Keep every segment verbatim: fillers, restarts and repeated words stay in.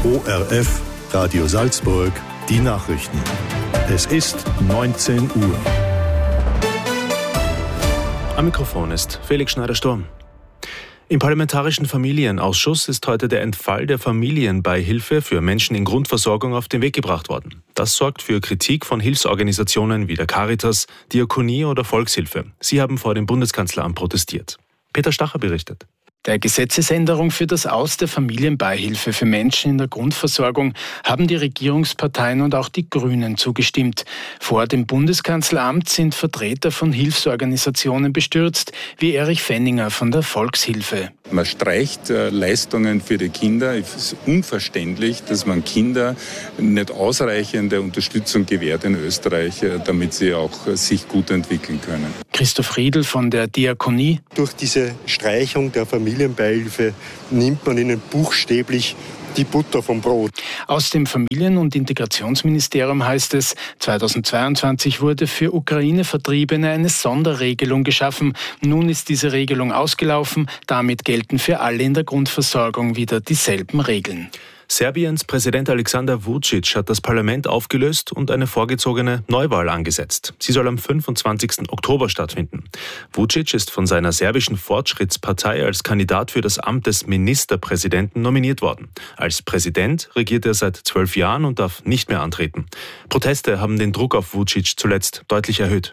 O R F, Radio Salzburg, die Nachrichten. Es ist neunzehn Uhr. Am Mikrofon ist Felix Schneider-Sturm. Im Parlamentarischen Familienausschuss ist heute der Entfall der Familienbeihilfe für Menschen in Grundversorgung auf den Weg gebracht worden. Das sorgt für Kritik von Hilfsorganisationen wie der Caritas, Diakonie oder Volkshilfe. Sie haben vor dem Bundeskanzleramt protestiert. Peter Stacher berichtet. Der Gesetzesänderung für das Aus der Familienbeihilfe für Menschen in der Grundversorgung haben die Regierungsparteien und auch die Grünen zugestimmt. Vor dem Bundeskanzleramt sind Vertreter von Hilfsorganisationen bestürzt, wie Erich Fenninger von der Volkshilfe. Man streicht äh, Leistungen für die Kinder. Es ist unverständlich, dass man Kinder nicht ausreichende Unterstützung gewährt in Österreich, äh, damit sie auch äh, sich gut entwickeln können. Christoph Riedl von der Diakonie. Durch diese Streichung der Familienbeihilfe nimmt man ihnen buchstäblich die Butter vom Brot. Aus dem Familien- und Integrationsministerium heißt es, zweitausendzweiundzwanzig wurde für Ukraine-Vertriebene eine Sonderregelung geschaffen. Nun ist diese Regelung ausgelaufen. Damit gelten für alle in der Grundversorgung wieder dieselben Regeln. Serbiens Präsident Alexander Vučić hat das Parlament aufgelöst und eine vorgezogene Neuwahl angesetzt. Sie soll am fünfundzwanzigsten Oktober stattfinden. Vučić ist von seiner serbischen Fortschrittspartei als Kandidat für das Amt des Ministerpräsidenten nominiert worden. Als Präsident regiert er seit zwölf Jahren und darf nicht mehr antreten. Proteste haben den Druck auf Vučić zuletzt deutlich erhöht.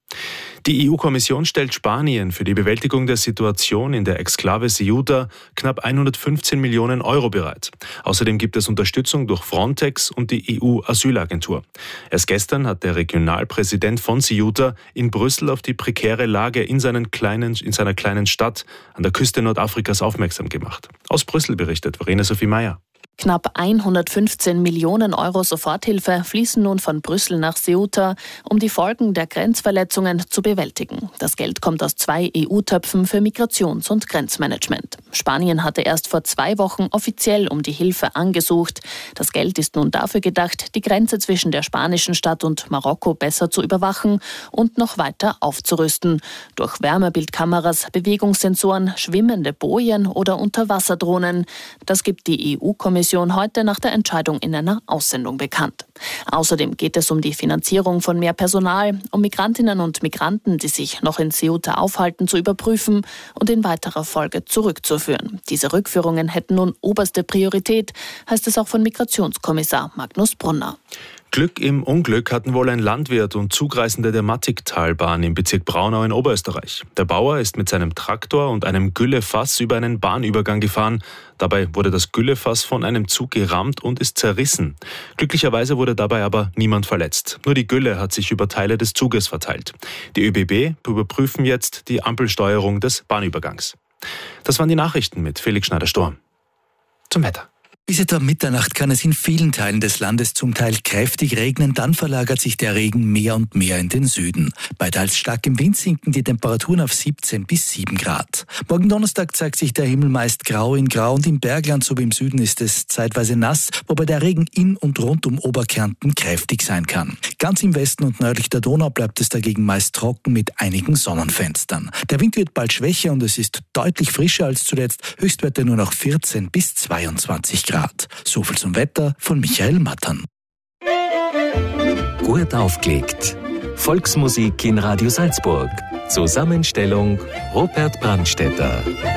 Die E U-Kommission stellt Spanien für die Bewältigung der Situation in der Exklave Ceuta knapp hundertfünfzehn Millionen Euro bereit. Außerdem gibt es Unterstützung durch Frontex und die E U-Asylagentur. Erst gestern hat der Regionalpräsident von Ceuta in Brüssel auf die prekäre Lage in, seinen kleinen, in seiner kleinen Stadt an der Küste Nordafrikas aufmerksam gemacht. Aus Brüssel berichtet Verena Sophie Meyer. Knapp hundertfünfzehn Millionen Euro Soforthilfe fließen nun von Brüssel nach Ceuta, um die Folgen der Grenzverletzungen zu bewältigen. Das Geld kommt aus zwei E U-Töpfen für Migrations- und Grenzmanagement. Spanien hatte erst vor zwei Wochen offiziell um die Hilfe angesucht. Das Geld ist nun dafür gedacht, die Grenze zwischen der spanischen Stadt und Marokko besser zu überwachen und noch weiter aufzurüsten. Durch Wärmebildkameras, Bewegungssensoren, schwimmende Bojen oder Unterwasserdrohnen. Das gibt die E U-Kommission heute nach der Entscheidung in einer Aussendung bekannt. Außerdem geht es um die Finanzierung von mehr Personal, um Migrantinnen und Migranten, die sich noch in Ceuta aufhalten, zu überprüfen und in weiterer Folge zurückzuführen. Diese Rückführungen hätten nun oberste Priorität, heißt es auch von Migrationskommissar Magnus Brunner. Glück im Unglück hatten wohl ein Landwirt und Zugreisende der Mattigtalbahn im Bezirk Braunau in Oberösterreich. Der Bauer ist mit seinem Traktor und einem Güllefass über einen Bahnübergang gefahren. Dabei wurde das Güllefass von einem Zug gerammt und ist zerrissen. Glücklicherweise wurde dabei aber niemand verletzt. Nur die Gülle hat sich über Teile des Zuges verteilt. Die ÖBB überprüfen jetzt die Ampelsteuerung des Bahnübergangs. Das waren die Nachrichten mit Felix Schneider-Sturm. Zum Wetter. Bis etwa Mitternacht kann es in vielen Teilen des Landes zum Teil kräftig regnen, dann verlagert sich der Regen mehr und mehr in den Süden. Bei teils starkem Wind sinken die Temperaturen auf siebzehn bis sieben Grad. Morgen Donnerstag zeigt sich der Himmel meist grau in grau und im Bergland sowie im Süden ist es zeitweise nass, wobei der Regen in und rund um Oberkärnten kräftig sein kann. Ganz im Westen und nördlich der Donau bleibt es dagegen meist trocken mit einigen Sonnenfenstern. Der Wind wird bald schwächer und es ist deutlich frischer als zuletzt, Höchstwerte nur noch vierzehn bis zweiundzwanzig Grad. So viel zum Wetter von Michael Mattern. Gut aufgelegt. Volksmusik in Radio Salzburg. Zusammenstellung Robert Brandstätter.